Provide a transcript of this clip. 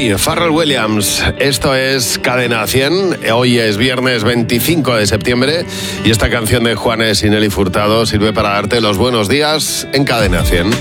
Happy, Pharrell Williams. Esto es Cadena 100. Hoy es viernes 25 de septiembre y esta canción de Juanes y Nelly Furtado sirve para darte los buenos días en Cadena 100.